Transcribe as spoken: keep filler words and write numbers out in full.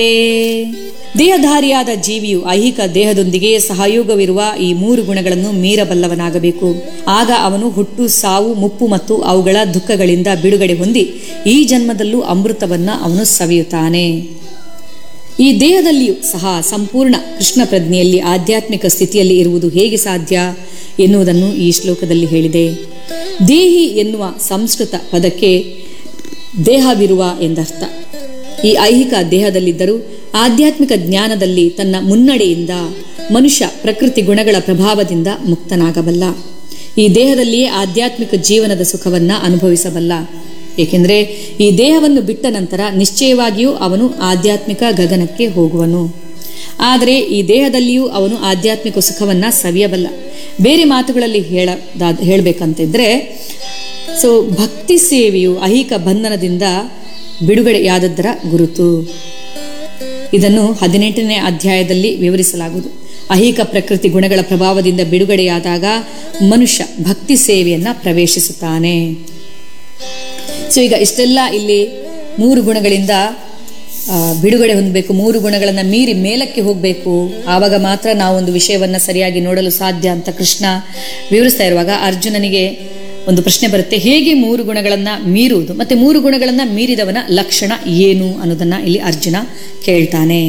ದೇಹಧಾರಿಯಾದ ಜೀವಿಯು ಐಹಿಕ ದೇಹದೊಂದಿಗೆ ಸಹಯೋಗವಿರುವ ಈ ಮೂರು ಗುಣಗಳನ್ನು ಮೀರಬಲ್ಲವನಾಗಬೇಕು. ಆಗ ಅವನು ಹುಟ್ಟು, ಸಾವು, ಮುಪ್ಪು ಮತ್ತು ಅವುಗಳ ದುಃಖಗಳಿಂದ ಬಿಡುಗಡೆ ಹೊಂದಿ ಈ ಜನ್ಮದಲ್ಲೂ ಅಮೃತವನ್ನ ಅವನು ಸವಿಯುತ್ತಾನೆ. ಈ ದೇಹದಲ್ಲಿಯೂ ಸಹ ಸಂಪೂರ್ಣ ಕೃಷ್ಣ ಪ್ರಜ್ಞೆಯಲ್ಲಿ ಆಧ್ಯಾತ್ಮಿಕ ಸ್ಥಿತಿಯಲ್ಲಿ ಇರುವುದು ಹೇಗೆ ಸಾಧ್ಯ ಎನ್ನುವುದನ್ನು ಈ ಶ್ಲೋಕದಲ್ಲಿ ಹೇಳಿದೆ. ದೇಹಿ ಎನ್ನುವ ಸಂಸ್ಕೃತ ಪದಕ್ಕೆ ದೇಹವಿರುವ ಎಂದರ್ಥ. ಈ ಐಹಿಕ ದೇಹದಲ್ಲಿದ್ದರೂ ಆಧ್ಯಾತ್ಮಿಕ ಜ್ಞಾನದಲ್ಲಿ ತನ್ನ ಮುನ್ನಡೆಯಿಂದ ಮನುಷ್ಯ ಪ್ರಕೃತಿ ಗುಣಗಳ ಪ್ರಭಾವದಿಂದ ಮುಕ್ತನಾಗಬಲ್ಲ. ಈ ದೇಹದಲ್ಲಿಯೇ ಆಧ್ಯಾತ್ಮಿಕ ಜೀವನದ ಸುಖವನ್ನ ಅನುಭವಿಸಬಲ್ಲ. ಏಕೆಂದರೆ ಈ ದೇಹವನ್ನು ಬಿಟ್ಟ ನಂತರ ನಿಶ್ಚಯವಾಗಿಯೂ ಅವನು ಆಧ್ಯಾತ್ಮಿಕ ಗಗನಕ್ಕೆ ಹೋಗುವನು. ಆದರೆ ಈ ದೇಹದಲ್ಲಿಯೂ ಅವನು ಆಧ್ಯಾತ್ಮಿಕ ಸುಖವನ್ನ ಸವಿಯಬಲ್ಲ. ಬೇರೆ ಮಾತುಗಳಲ್ಲಿ ಹೇಳ ಹೇಳಬೇಕಂತಿದ್ರೆ ಸೊ ಭಕ್ತಿ ಸೇವೆಯು ಐಹಿಕ ಬಂಧನದಿಂದ ಬಿಡುಗಡೆಯಾದದ್ದರ ಗುರುತು. ಇದನ್ನು ಹದಿನೆಂಟನೇ ಅಧ್ಯಾಯದಲ್ಲಿ ವಿವರಿಸಲಾಗುವುದು. ಐಹಿಕ ಪ್ರಕೃತಿ ಗುಣಗಳ ಪ್ರಭಾವದಿಂದ ಬಿಡುಗಡೆಯಾದಾಗ ಮನುಷ್ಯ ಭಕ್ತಿ ಸೇವೆಯನ್ನ ಪ್ರವೇಶಿಸುತ್ತಾನೆ. ಸೊ ಈಗ ಇಷ್ಟೆಲ್ಲ ಇಲ್ಲಿ ಮೂರು ಗುಣಗಳಿಂದ ಬಿಡುಗಡೆ ಹೊಂದಬೇಕು, ಮೂರು ಗುಣಗಳನ್ನು ಮೀರಿ ಮೇಲಕ್ಕೆ ಹೋಗಬೇಕು, ಆವಾಗ ಮಾತ್ರ ನಾವೊಂದು ವಿಷಯವನ್ನ ಸರಿಯಾಗಿ ನೋಡಲು ಸಾಧ್ಯ ಅಂತ ಕೃಷ್ಣ ವಿವರಿಸ್ತಾ ಇರುವಾಗ ಅರ್ಜುನನಿಗೆ ಒಂದು ಪ್ರಶ್ನೆ ಬರುತ್ತೆ. ಹೇಗೆ ಮೂರು ಗುಣಗಳನ್ನ ಮೀರುವುದು, ಮತ್ತೆ ಮೂರು ಗುಣಗಳನ್ನ ಮೀರಿದವನ ಲಕ್ಷಣ ಏನು ಅನ್ನೋದನ್ನ ಇಲ್ಲಿ ಅರ್ಜುನ ಕೇಳ್ತಾನೆ.